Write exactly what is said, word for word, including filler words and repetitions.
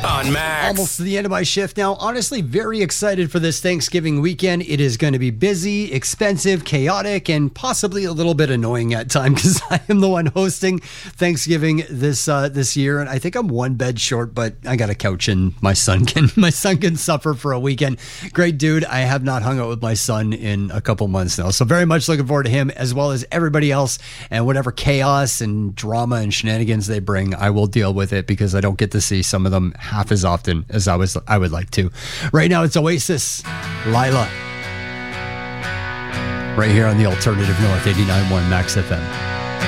on Max. Almost to the end of my shift now. Honestly, very excited for this Thanksgiving weekend. It is going to be busy, expensive, chaotic, and possibly a little bit annoying at times because I am the one hosting Thanksgiving this uh, this year, and I think I'm one bed short, but I got a couch, and my son can my son can suffer for a weekend. Great dude. I have not hung out with my son in a couple months now, so very much looking forward to him as well as everybody else, and whatever chaos and drama and shenanigans they bring, I will deal with it because I don't get to see some of them half as often as I was I would like to. Right now it's Oasis, Lila. Right here on the Alternative North eighty-nine point one Max F M.